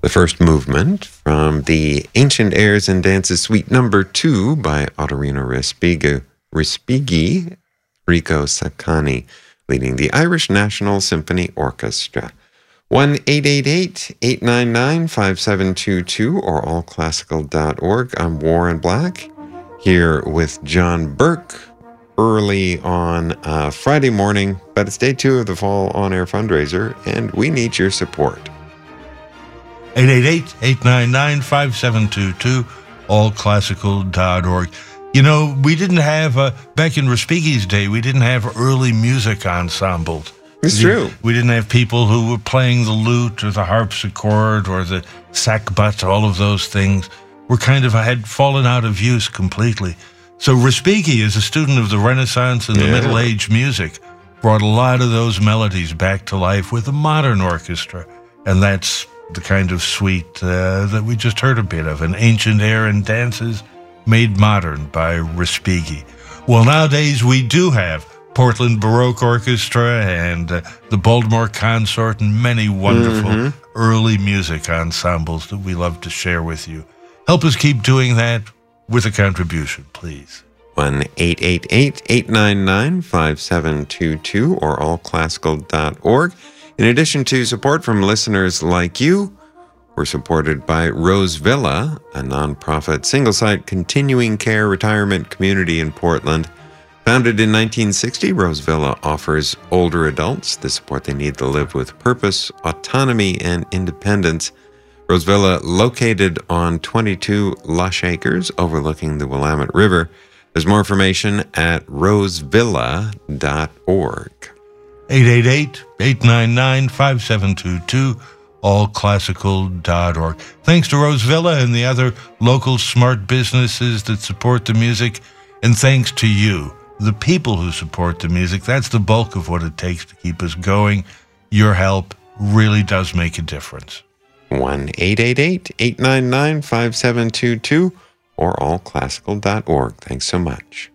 The first movement from the Ancient Airs and Dances Suite Number 2 by Ottorino Respighi, Rico Saccani, leading the Irish National Symphony Orchestra. 1-888-899-5722 or allclassical.org. I'm Warren Black, here with John Burke, early on Friday morning, but it's day 2 of the Fall On Air fundraiser, and we need your support. 888-899-5722, allclassical.org. You know, we didn't have, back in Respighi's day, we didn't have early music ensembles. It's true. We didn't have people who were playing the lute or the harpsichord or the sackbut, all of those things were had fallen out of use completely. So Respighi, as a student of the Renaissance and the Middle Age music, brought a lot of those melodies back to life with a modern orchestra. And that's the kind of suite that we just heard a bit of, an Ancient Air and Dances made modern by Respighi. Well, nowadays we do have Portland Baroque Orchestra and the Baltimore Consort and many wonderful early music ensembles that we love to share with you. Help us keep doing that with a contribution, please. 1-888-899-5722 or allclassical.org. In addition to support from listeners like you, we're supported by Rose Villa, a nonprofit single-site continuing care retirement community in Portland. Founded in 1960, Rose Villa offers older adults the support they need to live with purpose, autonomy, and independence. Rose Villa, located on 22 lush acres overlooking the Willamette River. There's more information at rosevilla.org. 888-899-5722, allclassical.org. Thanks to Rose Villa and the other local smart businesses that support the music, and thanks to you, the people who support the music. That's the bulk of what it takes to keep us going. Your help really does make a difference. 1-888-899-5722 or allclassical.org. Thanks so much.